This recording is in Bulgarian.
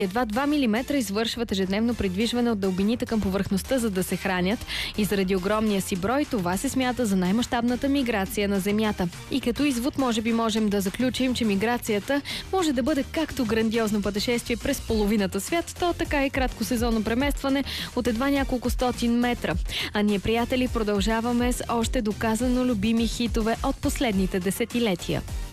Едва 2 мм извършват ежедневно придвижване от дълбините към повърхността, за да се хранят, и заради огромния си брой това се смята за най-мащабната миграция на Земята. И като извод може би можем да заключим, че миграцията може да бъде както грандиозно пътешествие през половината свят, то така и кратко сезонно преместване от едва няколко стотин метра. А ние, приятели, продължаваме с още доказано любими хитове от последните десетилетия.